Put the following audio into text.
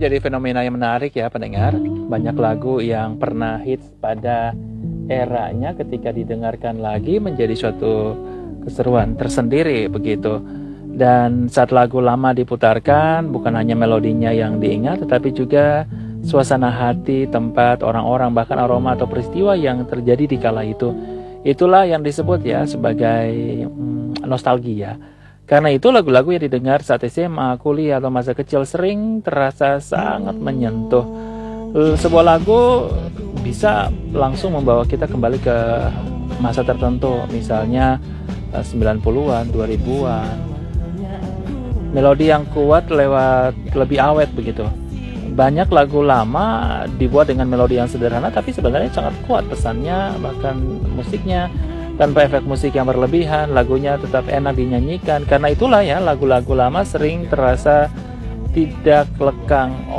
menjadi fenomena yang menarik ya pendengar. Banyak lagu yang pernah hits pada eranya ketika didengarkan lagi menjadi suatu keseruan tersendiri begitu. Dan saat lagu lama diputarkan, bukan hanya melodinya yang diingat, tetapi juga suasana hati, tempat, orang-orang, bahkan aroma atau peristiwa yang terjadi di kala itu. Itulah yang disebut ya sebagai nostalgia. Karena itu lagu-lagu yang didengar saat SMA, kuliah, atau masa kecil sering terasa sangat menyentuh. Sebuah lagu bisa langsung membawa kita kembali ke masa tertentu, misalnya 90-an, 2000-an. Melodi yang kuat lewat lebih awet begitu. Banyak lagu lama dibuat dengan melodi yang sederhana tapi sebenarnya sangat kuat pesannya, bahkan musiknya tanpa efek musik yang berlebihan, lagunya tetap enak dinyanyikan. Karena itulah ya lagu-lagu lama sering terasa tidak lekang